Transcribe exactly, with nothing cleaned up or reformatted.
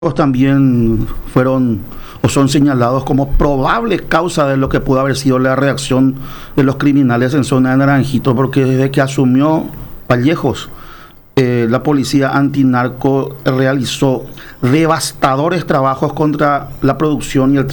También fueron o son señalados como probable causa de lo que pudo haber sido la reacción de los criminales en zona de Naranjito, porque desde que asumió Vallejos, eh, la policía antinarco realizó devastadores trabajos contra la producción y el